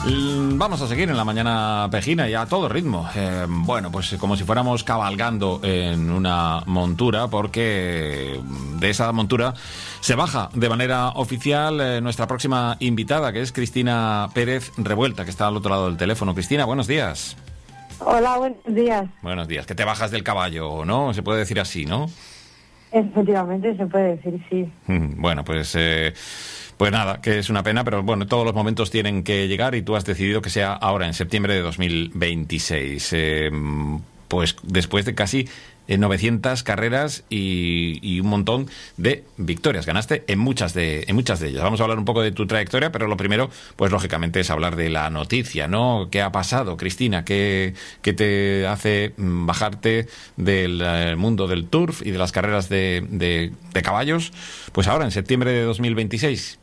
Vamos a seguir en la mañana pejina y a todo ritmo. Bueno, pues como si fuéramos cabalgando en una montura, porque de esa montura se baja de manera oficial nuestra próxima invitada, que es Cristina Pérez Revuelta, que está al otro lado del teléfono. Cristina, buenos días. Hola, buenos días. Buenos días. Que te bajas del caballo, ¿no? Se puede decir así, ¿no? Efectivamente, se puede decir, sí. Bueno, pues nada, que es una pena, pero bueno, todos los momentos tienen que llegar y tú has decidido que sea ahora, en septiembre de 2026. Pues después de casi 900 carreras y un montón de victorias. Ganaste en muchas de ellas. Vamos a hablar un poco de tu trayectoria, pero lo primero, pues lógicamente, es hablar de la noticia, ¿no? ¿Qué ha pasado, Cristina? ¿Qué te hace bajarte del mundo del turf y de las carreras de caballos? Pues ahora, en septiembre de 2026.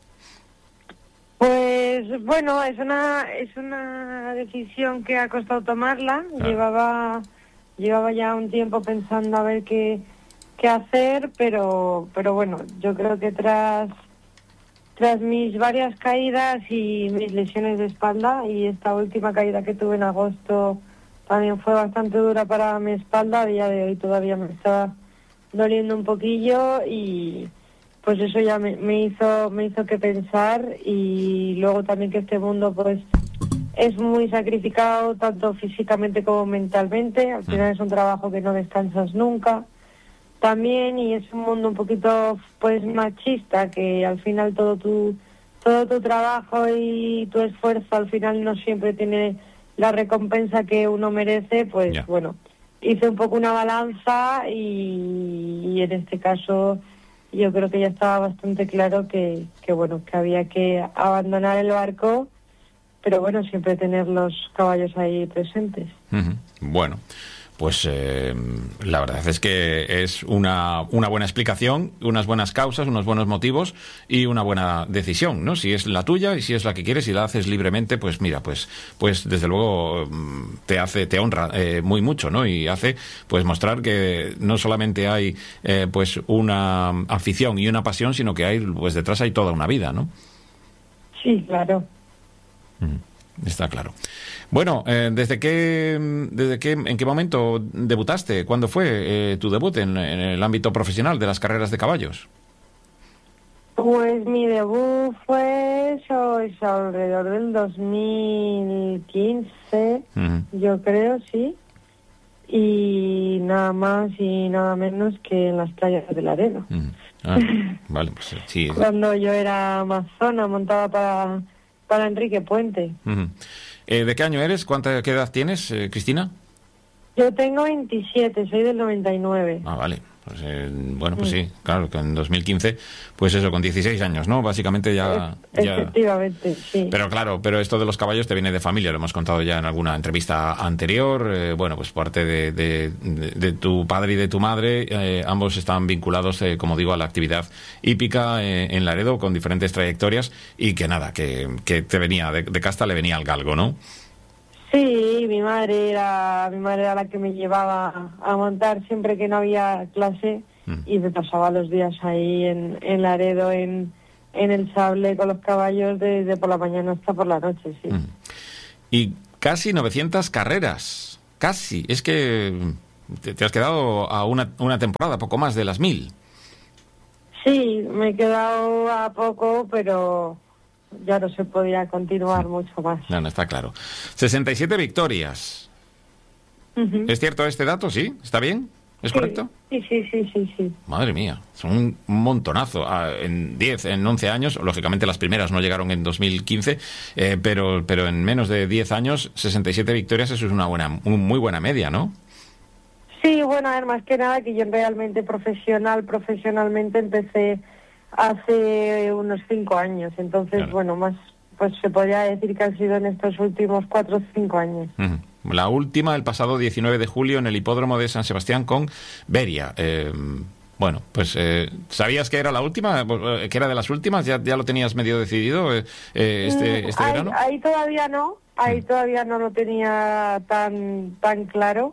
Pues bueno, es una decisión que ha costado tomarla. Claro. Llevaba ya un tiempo pensando a ver qué hacer, pero bueno, yo creo que tras mis varias caídas y mis lesiones de espalda, y esta última caída que tuve en agosto también fue bastante dura para mi espalda, a día de hoy todavía me está doliendo un poquillo, y pues eso ya me hizo que pensar. Y luego también que este mundo pues es muy sacrificado, tanto físicamente como mentalmente. Al final es un trabajo que no descansas nunca también, y es un mundo un poquito pues machista, que al final todo tu trabajo y tu esfuerzo al final no siempre tiene la recompensa que uno merece. Pues Ya. Bueno, hice un poco una balanza y en este caso yo creo que ya estaba bastante claro que había que abandonar el barco, pero bueno, siempre tener los caballos ahí presentes. Bueno, pues la verdad es que es una buena explicación, unas buenas causas, unos buenos motivos y una buena decisión, ¿no? Si es la tuya y si es la que quieres y la haces libremente, pues mira, pues desde luego te honra muy mucho, ¿no? Y hace pues mostrar que no solamente hay pues una afición y una pasión, sino que hay pues detrás hay toda una vida, ¿no? Sí, claro. Está claro. Bueno, ¿en qué momento debutaste? ¿Cuándo fue tu debut en el ámbito profesional de las carreras de caballos? Pues mi debut fue eso alrededor del 2015, yo creo, sí. Y nada más y nada menos que en las playas de Laredo. Vale, pues sí. Cuando yo era amazona, montada para Enrique Puente. ¿De qué año eres? ¿Qué edad tienes, Cristina? Yo tengo 27, soy del 99. Ah, vale. Pues, bueno, pues sí, claro, que en 2015, pues eso, con 16 años, ¿no? Básicamente ya... Efectivamente, sí. Pero claro, esto de los caballos te viene de familia, lo hemos contado ya en alguna entrevista anterior. Bueno, pues parte de tu padre y de tu madre, ambos están vinculados, como digo, a la actividad hípica en Laredo, con diferentes trayectorias, y que nada, que te venía, de casta le venía al galgo, ¿no? Sí, mi madre era la que me llevaba a montar siempre que no había clase, y me pasaba los días ahí en Laredo, en el sable con los caballos desde por la mañana hasta por la noche, sí. Y casi 900 carreras, casi. Es que te has quedado a una temporada, poco más de las 1000. Sí, me he quedado a poco, pero ya no se podía continuar mucho más. No, está claro. 67 victorias. ¿Es cierto este dato? ¿Sí? ¿Está bien? ¿Es correcto? Sí. Madre mía, son un montonazo. En 11 años, lógicamente las primeras no llegaron en 2015, pero en menos de 10 años, 67 victorias, eso es una muy buena media, ¿no? Sí, bueno, a ver, más que nada que yo realmente profesionalmente empecé hace unos 5 años, entonces, claro. Bueno, más pues se podría decir que han sido en estos últimos 4 o 5 años. La última, el pasado 19 de julio, en el hipódromo de San Sebastián con Beria. Bueno, pues ¿sabías que era la última? ¿Que era de las últimas? ¿Ya lo tenías medio decidido este verano? Ahí todavía no, todavía no lo tenía tan claro.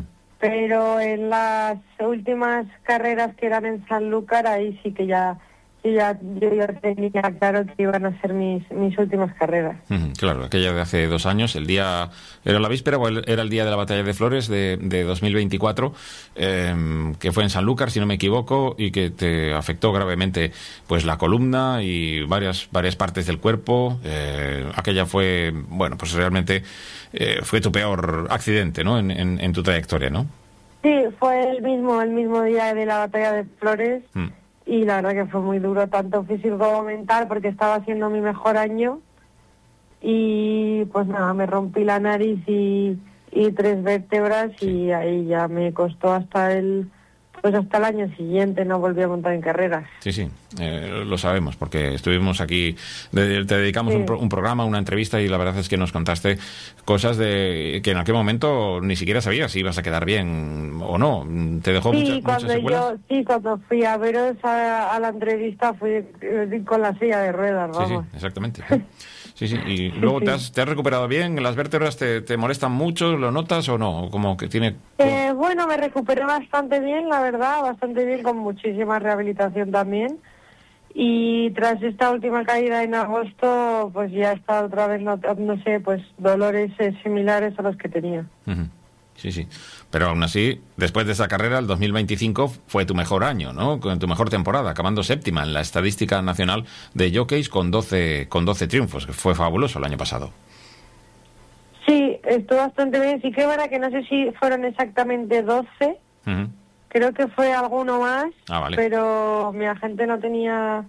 Pero en las últimas carreras que eran en Sanlúcar, ahí sí que ya yo ya tenía claro que iban a ser mis últimas carreras. Claro, aquella de hace 2 años, el día, ¿era la víspera o era el día de la Batalla de Flores de 2024, que fue en Sanlúcar, si no me equivoco, y que te afectó gravemente pues la columna y varias partes del cuerpo? Aquella fue, bueno, pues realmente fue tu peor accidente, ¿no? En tu trayectoria, ¿no? Sí, fue el mismo día de la Batalla de Flores. Y la verdad que fue muy duro, tanto físico como mental, porque estaba haciendo mi mejor año. Y pues nada, me rompí la nariz y 3 vértebras, y ahí ya me costó hasta el año siguiente, no volví a montar en carreras. Sí, lo sabemos, porque estuvimos aquí, te dedicamos un programa, una entrevista, y la verdad es que nos contaste cosas que en aquel momento ni siquiera sabías si ibas a quedar bien o no. ¿Te dejó muchas secuelas? Cuando fui a veros a la entrevista fui con la silla de ruedas, vamos. Sí, exactamente. Sí, y luego ¿te has recuperado bien? ¿Las vértebras te molestan mucho? ¿Lo notas o no? Como que tiene... Bueno, me recuperé bastante bien, la verdad, bastante bien, con muchísima rehabilitación también. Y tras esta última caída en agosto, pues ya está otra vez, no sé, pues dolores similares a los que tenía. Sí. Pero aún así, después de esa carrera, el 2025 fue tu mejor año, ¿no? Con tu mejor temporada, acabando 7ª en la estadística nacional de jockeys con 12 triunfos, que fue fabuloso el año pasado. Sí, estuvo bastante bien. Sí que es verdad que no sé si fueron exactamente 12. Creo que fue alguno más. Vale. Pero mi agente no tenía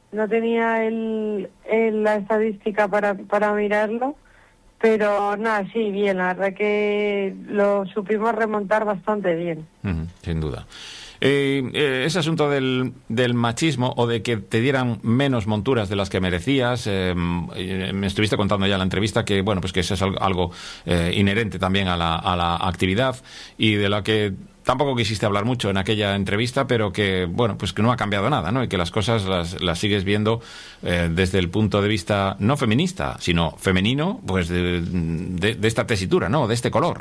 la estadística para mirarlo. Pero nada, sí, bien, la verdad que lo supimos remontar bastante bien. Sin duda. Ese asunto del machismo, o de que te dieran menos monturas de las que merecías, me estuviste contando ya en la entrevista que, bueno, pues que eso es algo inherente también a la actividad, y de la que tampoco quisiste hablar mucho en aquella entrevista, pero que, bueno, pues que no ha cambiado nada, ¿no? Y que las cosas las sigues viendo desde el punto de vista no feminista, sino femenino, pues de esta tesitura, ¿no? De este color.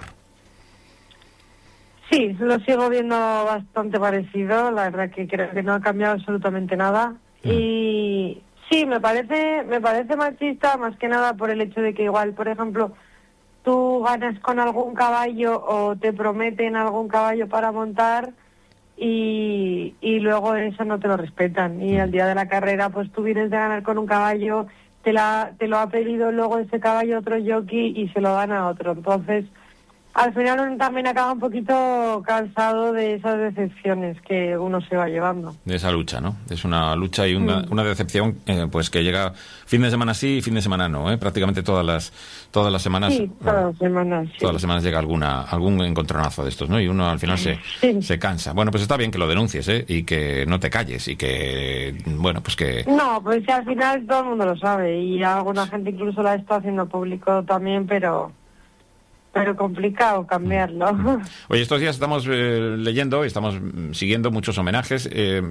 Sí, lo sigo viendo bastante parecido. La verdad que creo que no ha cambiado absolutamente nada. Y sí, me parece machista, más que nada por el hecho de que igual, por ejemplo, tú ganas con algún caballo o te prometen algún caballo para montar y luego eso no te lo respetan. Y al día de la carrera, pues tú vienes de ganar con un caballo, te lo ha pedido luego ese caballo otro jockey y se lo dan a otro. Entonces, al final uno también acaba un poquito cansado de esas decepciones que uno se va llevando. De esa lucha, ¿no? Es una lucha y una decepción pues que llega fin de semana sí y fin de semana no, ¿eh? Prácticamente todas las semanas. Sí, todas las semanas. Sí. Todas las semanas llega algún encontronazo de estos, ¿no? Y uno al final se cansa. Bueno, pues está bien que lo denuncies, ¿eh? Y que no te calles y que, bueno, pues que... No, pues al final todo el mundo lo sabe y alguna gente incluso la está haciendo público también, pero complicado cambiarlo. Oye, estos días estamos leyendo y estamos siguiendo muchos homenajes.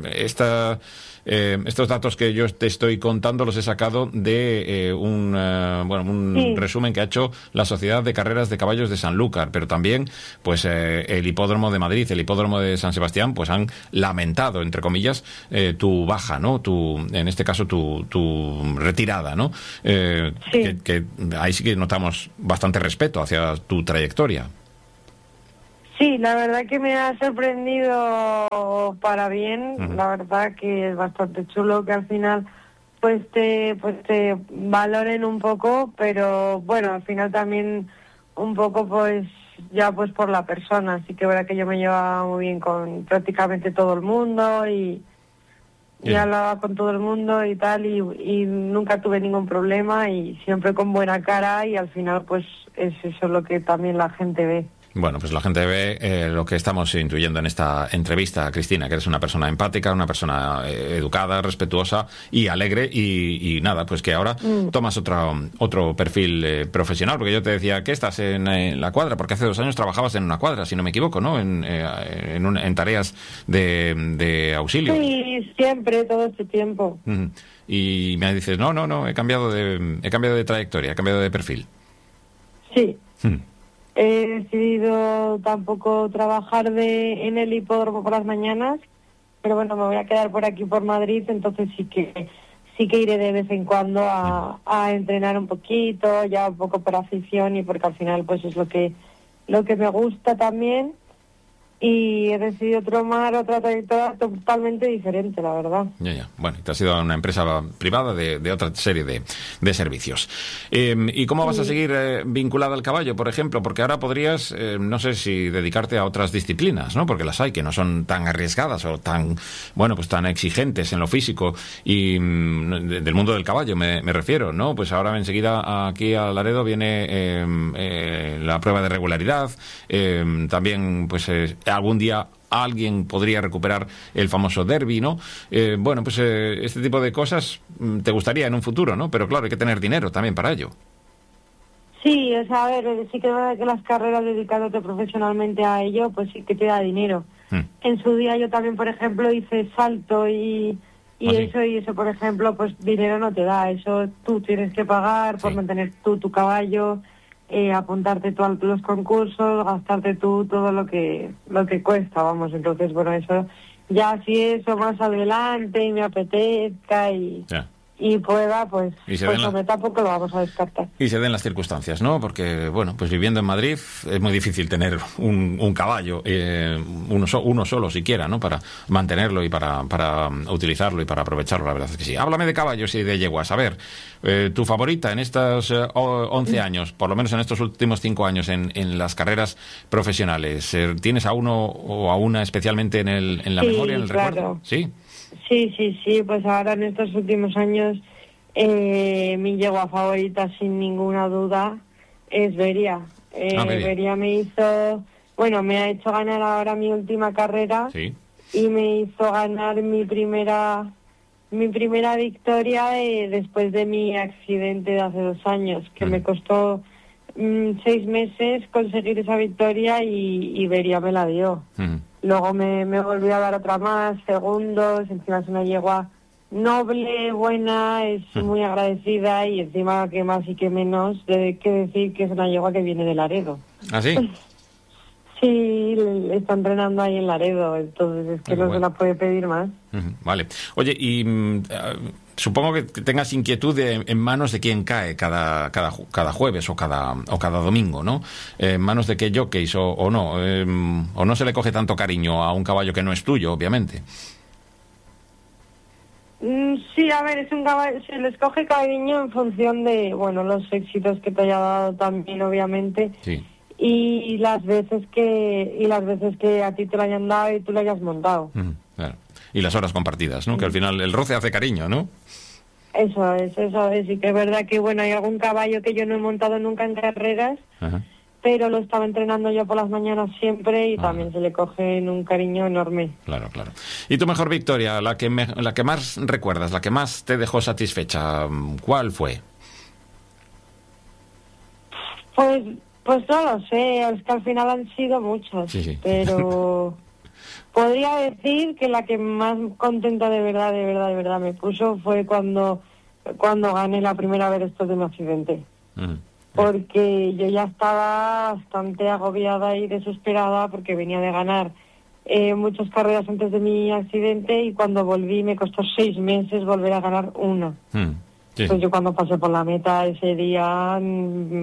Estos datos que yo te estoy contando los he sacado de un resumen que ha hecho la Sociedad de Carreras de Caballos de Sanlúcar, pero también pues el Hipódromo de Madrid, el Hipódromo de San Sebastián, pues han lamentado, entre comillas, tu baja, ¿no? En este caso tu retirada, ¿no? Sí. Que ahí sí que notamos bastante respeto hacia tu trayectoria. Sí, la verdad que me ha sorprendido para bien. La verdad que es bastante chulo que al final pues te valoren un poco, pero bueno, al final también un poco pues ya pues por la persona. Así que verdad que yo me llevaba muy bien con prácticamente todo el mundo y hablaba con todo el mundo y tal, y nunca tuve ningún problema y siempre con buena cara, y al final pues es eso lo que también la gente ve. Bueno, pues la gente ve lo que estamos intuyendo en esta entrevista, Cristina, que eres una persona empática, una persona educada, respetuosa y alegre, y nada, pues que ahora tomas otro perfil profesional, porque yo te decía que estás en la cuadra, porque hace 2 años trabajabas en una cuadra, si no me equivoco, ¿no? En tareas de auxilio. Sí, siempre, todo este tiempo. Y me dices, no, he cambiado de trayectoria, he cambiado de perfil. Sí. He decidido tampoco trabajar en el hipódromo por las mañanas pero bueno, me voy a quedar por aquí por Madrid, entonces sí que iré de vez en cuando a entrenar un poquito, ya un poco por afición y porque al final pues es lo que me gusta también. Y he decidido tomar otra trayectoria totalmente diferente, la verdad. Ya. Bueno, te has ido a una empresa privada de otra serie de servicios. ¿Y cómo vas a seguir vinculada al caballo, por ejemplo? Porque ahora podrías, no sé si dedicarte a otras disciplinas, ¿no? Porque las hay que no son tan arriesgadas o tan, bueno, pues tan exigentes en lo físico y del mundo del caballo me refiero, ¿no? Pues ahora enseguida aquí a Laredo viene la prueba de regularidad, también pues algún día alguien podría recuperar el famoso derbi, ¿no? Bueno, pues este tipo de cosas te gustaría en un futuro, ¿no? Pero claro, hay que tener dinero también para ello. Sí, o sea, a ver, sí que es verdad que las carreras dedicándote profesionalmente a ello, pues sí que te da dinero. En su día yo también, por ejemplo, hice salto y eso, por ejemplo, pues dinero no te da. Eso tú tienes que pagar por mantener tu caballo, apuntarte tú a los concursos, gastarte tú todo lo que cuesta, vamos. Entonces, bueno, eso ya si eso más adelante y me apetezca y pueda, pues tampoco lo vamos a descartar. Y se den las circunstancias, ¿no? Porque, bueno, pues viviendo en Madrid es muy difícil tener un caballo, uno solo siquiera, ¿no? Para mantenerlo y para utilizarlo y para aprovecharlo, la verdad es que sí. Háblame de caballos y de yeguas. A ver, tu favorita en estos 11 años, por lo menos en estos últimos 5 años en las carreras profesionales, ¿tienes a uno o a una especialmente en la memoria, en el recuerdo? Sí. Sí, pues ahora en estos últimos años mi yegua favorita sin ninguna duda es Beria. Beria me ha hecho ganar ahora mi última carrera y me hizo ganar mi primera victoria después de mi accidente de hace 2 años, que me costó 6 meses conseguir esa victoria y Beria me la dio. Luego me volvió a dar otra más, segundos, encima es una yegua noble, buena, es muy agradecida y encima que más y que menos, hay que decir que es una yegua que viene de Laredo. ¿Ah, sí? Sí, está entrenando ahí en Laredo, entonces es que no se la puede pedir más. Vale. Oye, y supongo que tengas inquietud en manos de quién cae cada jueves o cada domingo, ¿no? En manos de qué jockeys o no. O no se le coge tanto cariño a un caballo que no es tuyo, obviamente. Sí, a ver, es un caballo, se les coge cariño en función de, bueno, los éxitos que te haya dado también, obviamente. Sí. Y las veces que a ti te lo hayan dado y tú lo hayas montado. Claro. Y las horas compartidas, ¿no? Que al final el roce hace cariño, ¿no? Eso es. Y que es verdad que, bueno, hay algún caballo que yo no he montado nunca en carreras, pero lo estaba entrenando yo por las mañanas siempre y también se le coge un cariño enorme. Claro. ¿Y tu mejor victoria, la que más recuerdas, la que más te dejó satisfecha, cuál fue? Pues no lo sé, es que al final han sido muchos, pero podría decir que la que más contenta de verdad me puso fue cuando gané la primera vez después de un accidente. Porque yo ya estaba bastante agobiada y desesperada porque venía de ganar muchas carreras antes de mi accidente y cuando volví me costó 6 meses volver a ganar una. Pues yo cuando pasé por la meta ese día se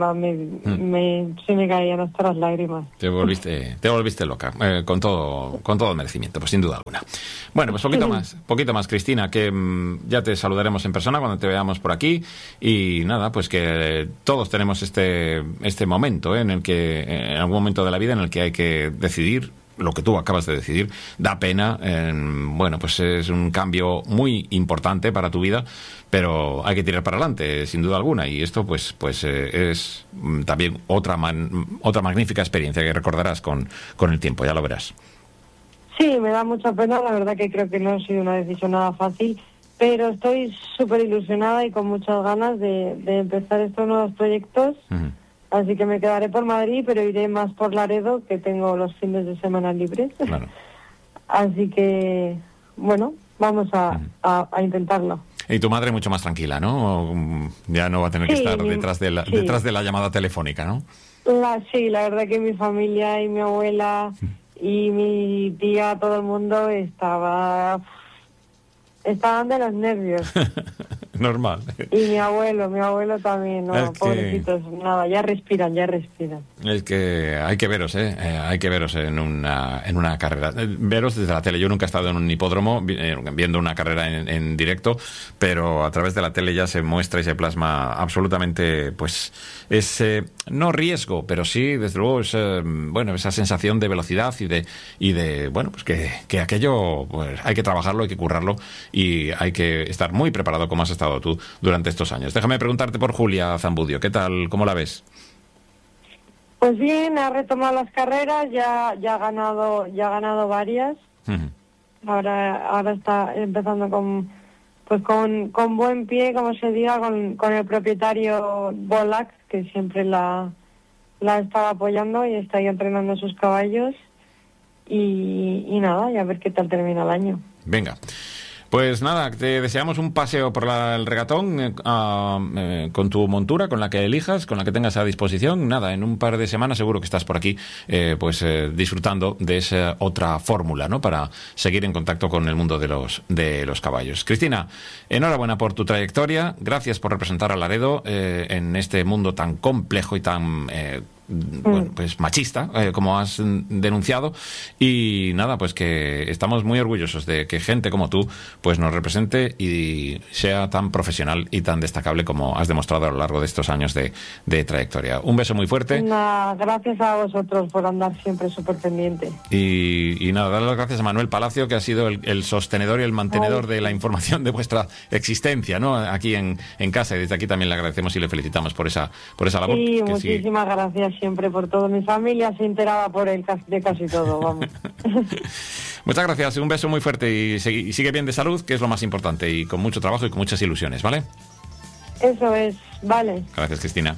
me caían hasta las lágrimas. Te volviste loca, con todo merecimiento, pues sin duda alguna. Bueno, pues poquito más, Cristina, que ya te saludaremos en persona cuando te veamos por aquí y nada, pues que todos tenemos este momento en el que, en algún momento de la vida en el que hay que decidir lo que tú acabas de decidir, da pena, bueno, pues es un cambio muy importante para tu vida, pero hay que tirar para adelante, sin duda alguna, y esto pues es también otra magnífica experiencia que recordarás con el tiempo, ya lo verás. Sí, me da mucha pena, la verdad que creo que no ha sido una decisión nada fácil, pero estoy súper ilusionada y con muchas ganas de empezar estos nuevos proyectos. Así que me quedaré por Madrid, pero iré más por Laredo, que tengo los fines de semana libres. Claro. Así que, bueno, vamos a intentarlo. Y tu madre mucho más tranquila, ¿no? Ya no va a tener que estar detrás de la llamada telefónica, ¿no? Sí, la verdad que mi familia y mi abuela y mi tía, todo el mundo estaban de los nervios. Normal. Y mi abuelo también, ¿no? Es que... Pobrecitos, nada, ya respiran. Es que hay que veros, hay que veros en una carrera. Veros desde la tele. Yo nunca he estado en un hipódromo viendo una carrera en directo, pero a través de la tele ya se muestra y se plasma absolutamente, pues, ese, no riesgo, pero sí, desde luego, esa sensación de velocidad y de bueno, pues que aquello, pues, hay que trabajarlo, hay que currarlo y hay que estar muy preparado, como has estado tú durante estos años. Déjame preguntarte por Julia Zambudio. ¿Qué tal? ¿Cómo la ves? Pues bien, ha retomado las carreras, ya ha ganado varias. Uh-huh. Ahora está empezando con buen pie, como se diga, con el propietario Bolak, que siempre la estaba apoyando y está ahí entrenando sus caballos. Y nada, y a ver qué tal termina el año. Venga. Pues nada, te deseamos un paseo por el regatón con tu montura, con la que elijas, con la que tengas a disposición. Nada, en un par de semanas seguro que estás por aquí disfrutando de esa otra fórmula, ¿no? Para seguir en contacto con el mundo de los caballos. Cristina, enhorabuena por tu trayectoria. Gracias por representar a Laredo en este mundo tan complejo y tan... bueno, pues machista, como has denunciado, y nada, pues que estamos muy orgullosos de que gente como tú pues nos represente y sea tan profesional y tan destacable como has demostrado a lo largo de estos años de trayectoria. Un beso muy fuerte. Gracias a vosotros por andar siempre súper pendiente. Y nada, dar las gracias a Manuel Palacio, que ha sido el sostenedor y el mantenedor de la información de vuestra existencia, ¿no? Aquí en casa, y desde aquí también le agradecemos y le felicitamos por esa labor. Sí, muchísimas gracias siempre por todo. Mi familia se enteraba de casi todo, vamos. Muchas gracias, un beso muy fuerte y sigue bien de salud, que es lo más importante, y con mucho trabajo y con muchas ilusiones, ¿vale? Eso es, vale. Gracias, Cristina.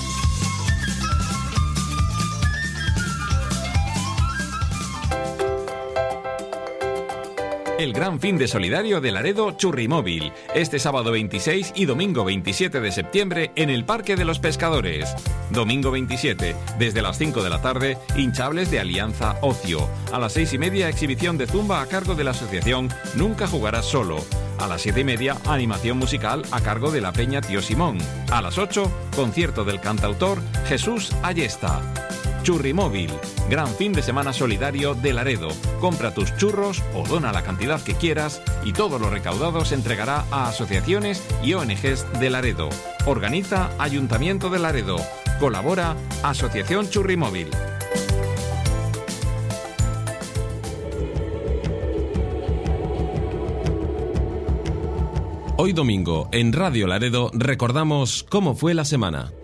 El gran fin de solidario de Laredo Churrimóvil, este sábado 26 y domingo 27 de septiembre en el Parque de los Pescadores. Domingo 27, desde las 5 de la tarde, hinchables de Alianza Ocio. A las 6:30, exhibición de zumba a cargo de la asociación Nunca Jugarás Solo. A las 7:30, animación musical a cargo de la Peña Tío Simón. A las 8, concierto del cantautor Jesús Ayesta. Churrimóvil, gran fin de semana solidario de Laredo. Compra tus churros o dona la cantidad que quieras y todo lo recaudado se entregará a asociaciones y ONGs de Laredo. Organiza Ayuntamiento de Laredo. Colabora Asociación Churrimóvil. Hoy domingo, en Radio Laredo, recordamos cómo fue la semana.